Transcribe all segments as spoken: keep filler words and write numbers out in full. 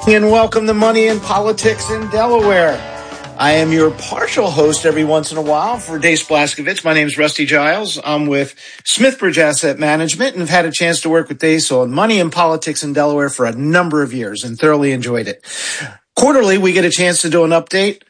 And welcome to Money and Politics in Delaware. I am your partial host every once in a while for Dave Blaskovich. My name is Rusty Giles. I'm with Smithbridge Asset Management and have had a chance to work with Dave on Money and Politics in Delaware for a number of years and thoroughly enjoyed it. Quarterly, we get a chance to do an update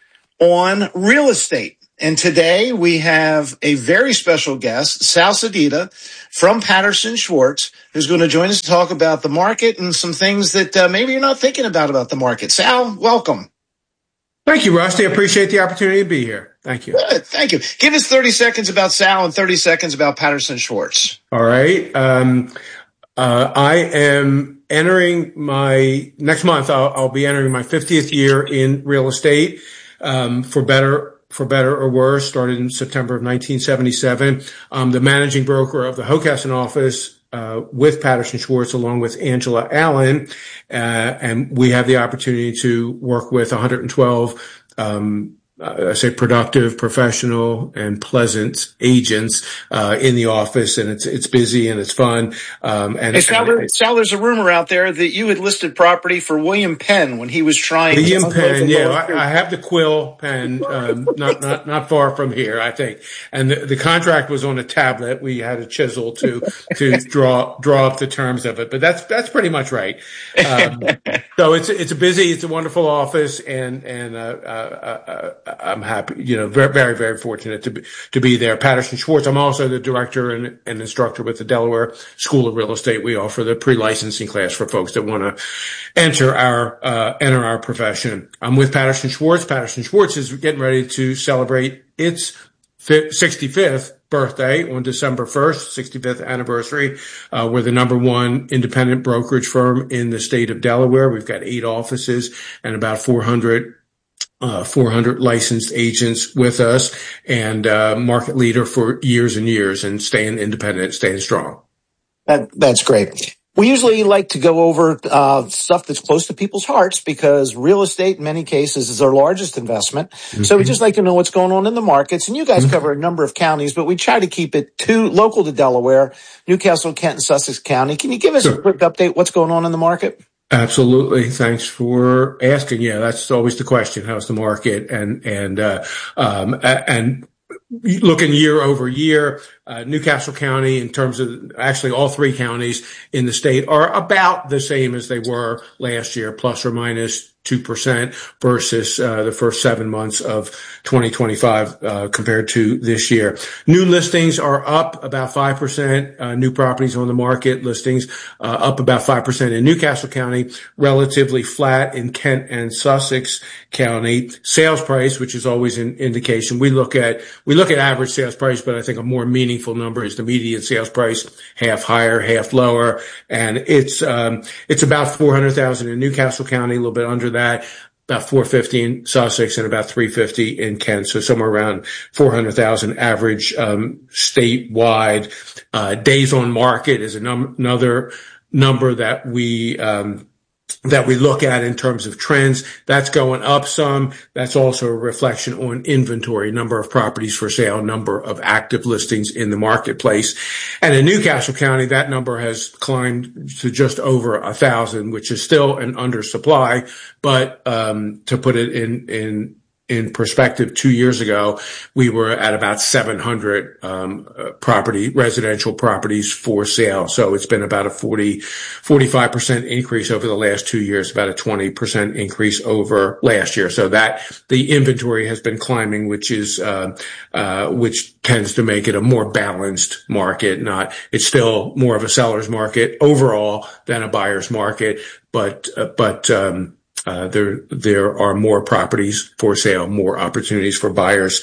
on real estate. And today we have a very special guest, Sal Sedita from Patterson Schwartz, who's going to join us to talk about the market and some things that uh, maybe you're not thinking about about the market. Sal, welcome. Thank you, Rusty. I appreciate the opportunity to be here. Thank you. Good. Thank you. Give us thirty seconds about Sal and thirty seconds about Patterson Schwartz. All right. Um, uh, I am entering my next month. I'll, I'll be entering my fiftieth year in real estate. Um, for better, for better or worse, started in September of nineteen seventy-seven. I'm the managing broker of the Hockessin office. Uh, with Patterson Schwartz, along with Angela Allen, uh, and we have the opportunity to work with one hundred twelve, um, uh, I say productive, professional, and pleasant agents, uh, in the office, and it's, it's busy and it's fun. Um, and, hey, Sal, and Sal, there's a rumor out there that you had listed property for William Penn when he was trying William to Penn, yeah, I, I have the Quill pen, um, not, not, not far from here, I think. And the, the contract was on a tablet. We had a chisel to, to draw, draw up the terms of it, but that's, that's pretty much right. Um, so it's, it's a busy, it's a wonderful office, and, and, uh, uh, uh I'm happy, you know, very, very, very fortunate to be, to be there. Patterson Schwartz. I'm also the director and, and instructor with the Delaware School of Real Estate. We offer the pre-licensing class for folks that want to enter our, uh, enter our profession. I'm with Patterson Schwartz. Patterson Schwartz is getting ready to celebrate its sixty-fifth birthday on December first, sixty-fifth anniversary. Uh, we're the number one independent brokerage firm in the state of Delaware. We've got eight offices and about four hundred Uh, four hundred licensed agents with us, and uh, market leader for years and years, and staying independent, staying strong. That, that's great. We usually like to go over uh, stuff that's close to people's hearts because real estate, in many cases, is our largest investment. Mm-hmm. So we just like to know what's going on in the markets. And you guys mm-hmm. cover a number of counties, but we try to keep it too local to Delaware, Newcastle, Kent, and Sussex County. Can you give us sure. a quick update? What's going on in the market? Absolutely. Thanks for asking. Yeah, that's always the question. How's the market? And, and, uh, um, and looking year over year, uh, Newcastle County, in terms of actually all three counties in the state, are about the same as they were last year, plus or minus two percent versus uh, the first seven months of twenty twenty-five uh, compared to this year. New listings are up about five percent. Uh, new properties on the market listings uh, up about five percent in Newcastle County, relatively flat in Kent and Sussex County. Sales price, which is always an indication. We look at we look at average sales price, but I think a more meaningful number is the median sales price, half higher, half lower, and it's um, it's about four hundred thousand in Newcastle County, a little bit under that. That, about four fifty in Sussex and about three fifty in Kent. So somewhere around four hundred thousand average, um, statewide. Uh, days on market is a num- another number that we, um, that we look at in terms of trends. That's going up some. That's also a reflection on inventory, number of properties for sale, number of active listings in the marketplace. And in Newcastle County, that number has climbed to just over a thousand, which is still an undersupply. But, um, to put it in, in, in perspective, two years ago, we were at about seven hundred, um, uh, property, residential properties for sale. So it's been about a forty, forty-five percent increase over the last two years, about a twenty percent increase over last year. So that the inventory has been climbing, which is, uh, uh, which tends to make it a more balanced market. Not, it's still more of a seller's market overall than a buyer's market, but, uh, but, um, Uh, there, there are more properties for sale, more opportunities for buyers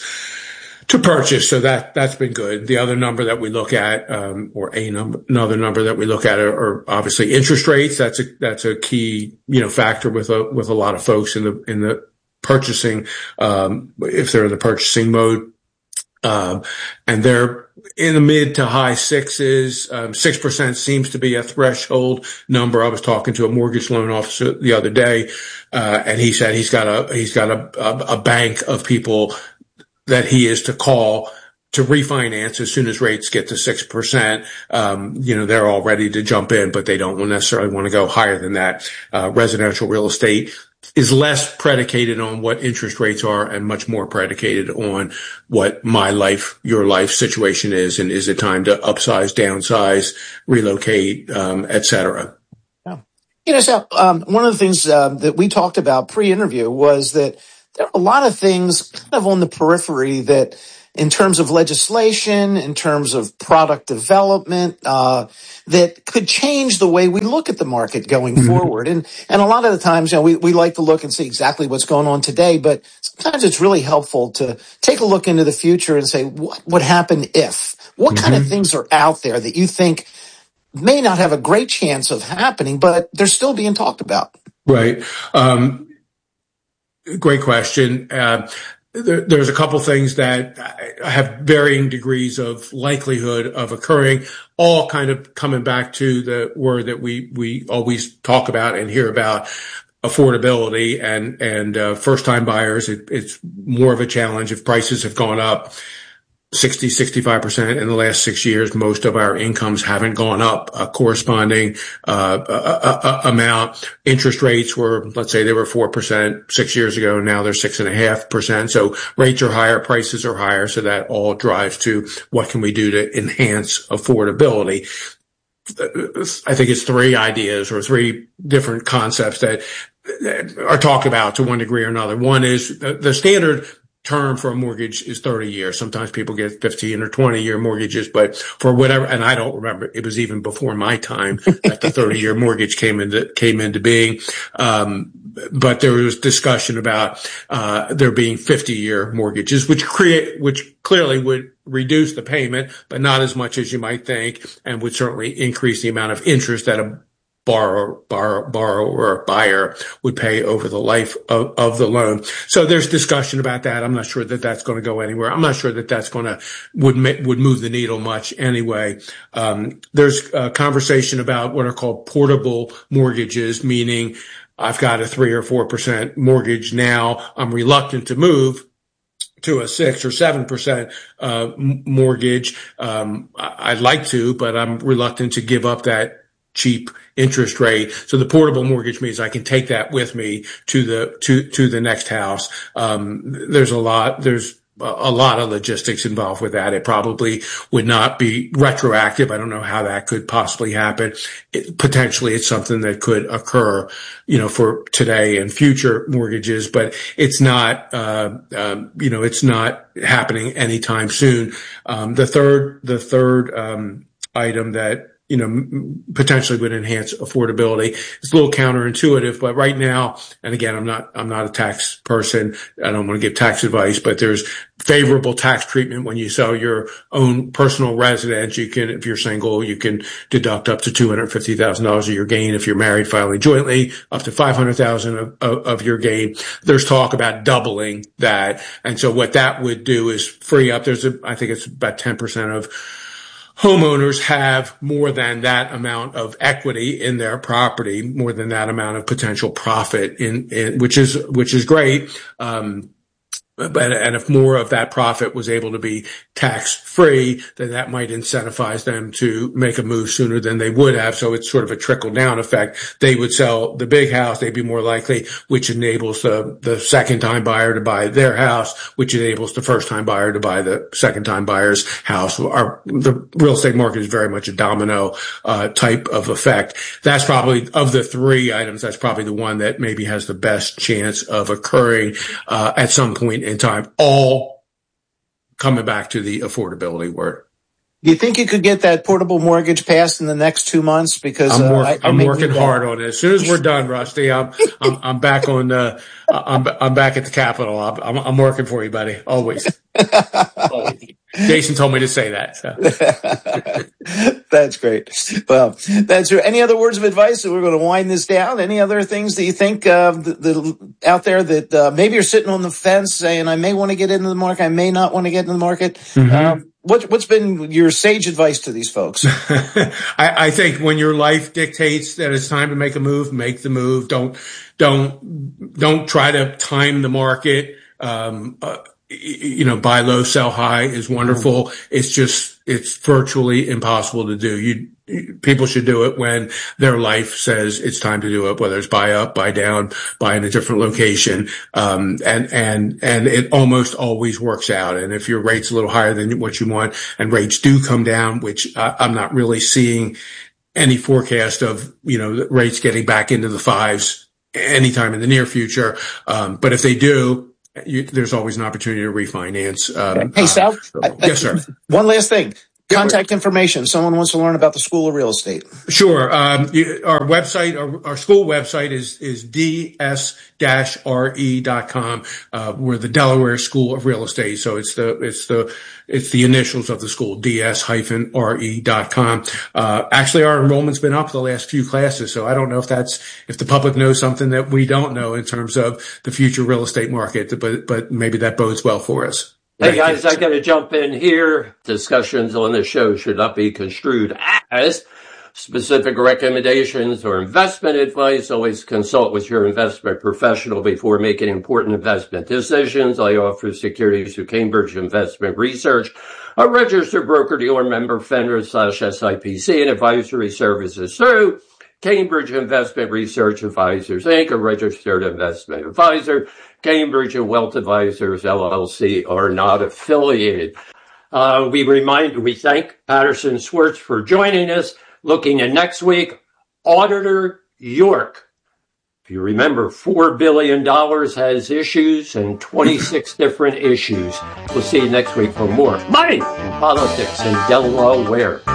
to purchase. So that, that's been good. The other number that we look at, um, or a number, another number that we look at are, are obviously interest rates. That's a, that's a key, you know, factor with a, with a lot of folks in the, in the purchasing, um, if they're in the purchasing mode. Um, and they're in the mid to high sixes. Um, six percent seems to be a threshold number. I was talking to a mortgage loan officer the other day, uh, and he said he's got a, he's got a, a, a bank of people that he is to call to refinance as soon as rates get to six percent. Um, you know, they're all ready to jump in, but they don't necessarily want to go higher than that. Uh, residential real estate is less predicated on what interest rates are and much more predicated on what my life, your life situation is, and is it time to upsize, downsize, relocate, um, et cetera. Yeah. You know, so um, one of the things um, that we talked about pre-interview was that there are a lot of things kind of on the periphery that, in terms of legislation, in terms of product development, uh, that could change the way we look at the market going mm-hmm. forward. And, and a lot of the times, you know, we, we like to look and see exactly what's going on today, but sometimes it's really helpful to take a look into the future and say, what would happen if? What mm-hmm. kind of things are out there that you think may not have a great chance of happening, but they're still being talked about? Right. Um, great question. Uh, There, there's a couple things that have varying degrees of likelihood of occurring, all kind of coming back to the word that we, we always talk about and hear about, affordability and, and, uh, first time buyers. It, it's more of a challenge if prices have gone up sixty, sixty-five percent in the last six years. Most of our incomes haven't gone up a corresponding uh, a, a, amount. Interest rates were, let's say they were four percent six years ago. Now they're six and a half percent. So rates are higher, prices are higher. So that all drives to what can we do to enhance affordability. I think it's three ideas or three different concepts that are talked about to one degree or another. One is the, the standard term for a mortgage is thirty years. Sometimes people get fifteen or twenty year mortgages, but for whatever, and I don't remember, it was even before my time that the thirty year mortgage came into, came into being. Um, but there was discussion about, uh, there being fifty year mortgages, which create, which clearly would reduce the payment, but not as much as you might think, and would certainly increase the amount of interest that a borrower, borrower, borrower or buyer would pay over the life of, of the loan. So there's discussion about that. I'm not sure that that's going to go anywhere. I'm not sure that that's going to, would, would move the needle much anyway. Um, there's a conversation about what are called portable mortgages, meaning I've got a three or four percent mortgage now. I'm reluctant to move to a six or seven percent, uh, mortgage. Um, I'd like to, but I'm reluctant to give up that cheap interest rate. So the portable mortgage means I can take that with me to the, to, to the next house. Um, there's a lot, there's a lot of logistics involved with that. It probably would not be retroactive. I don't know how that could possibly happen. It, potentially it's something that could occur, you know, for today and future mortgages, but it's not, uh, um, you know, it's not happening anytime soon. Um, the third, the third, um, item that, you know, potentially would enhance affordability. It's a little counterintuitive, but right now, and again, I'm not, I'm not a tax person. I don't want to give tax advice, but there's favorable tax treatment when you sell your own personal residence. You can, if you're single, you can deduct up to two hundred fifty thousand dollars of your gain. If you're married, filing jointly, up to five hundred thousand dollars of, of, of your gain. There's talk about doubling that. And so what that would do is free up. There's a, I think it's about ten percent of homeowners have more than that amount of equity in their property, more than that amount of potential profit in, in which is, which is great. Um, But, and if more of that profit was able to be tax free, then that might incentivize them to make a move sooner than they would have. So it's sort of a trickle down effect. They would sell the big house. They'd be more likely, which enables the, the second time buyer to buy their house, which enables the first time buyer to buy the second time buyer's house. Our, the real estate market is very much a domino, uh, type of effect. That's probably, of the three items, that's probably the one that maybe has the best chance of occurring, uh, at some point in time, all coming back to the affordability word. Do you think you could get that portable mortgage passed in the next two months? Because I'm, work, uh, I, I'm working hard on it. As soon as we're done, Rusty, I'm I'm, I'm back on the I'm I'm back at the Capitol. I'm I'm, I'm working for you, buddy. Always. Always. Jason told me to say that. So. That's great. Well, that's true. Any other words of advice? We're going to wind this down. Any other things that you think uh, that, that out there that uh, maybe you're sitting on the fence saying, I may want to get into the market, I may not want to get into the market? Mm-hmm. Um, what, what's been your sage advice to these folks? I, I think when your life dictates that it's time to make a move, make the move. Don't, don't, don't try to time the market. Um, uh, you know, buy low, sell high is wonderful. It's just, it's virtually impossible to do. You, people should do it when their life says it's time to do it, whether it's buy up, buy down, buy in a different location. Um, and, and, and it almost always works out. And if your rate's a little higher than what you want and rates do come down, which I, I'm not really seeing any forecast of, you know, rates getting back into the fives anytime in the near future. Um, but if they do, You, there's always an opportunity to refinance. Um, hey, Sal. uh, so, I, yes, sir. One last thing. Contact information. Someone wants to learn about the School of Real Estate. Sure. Um, you, our website, our, our school website is, is d s dash r e dot com. Uh, we're the Delaware School of Real Estate. So it's the, it's the, it's the initials of the school, d s dash r e dot com. Uh, actually our enrollment's been up the last few classes. So I don't know if that's, if the public knows something that we don't know in terms of the future real estate market, but, but maybe that bodes well for us. Hey guys, I got to jump in here. Discussions on the show should not be construed as specific recommendations or investment advice. Always consult with your investment professional before making important investment decisions. I offer securities through Cambridge Investment Research, a registered broker-dealer member, FINRA slash S I P C, and advisory services through Cambridge Investment Research Advisors, Incorporated, a registered investment advisor. Cambridge and Wealth Advisors, L L C, are not affiliated. Uh, we remind, we thank Patterson Schwartz for joining us. Looking at next week, Auditor York. If you remember, four billion dollars has issues and twenty-six different issues. We'll see you next week for more money and politics in Delaware.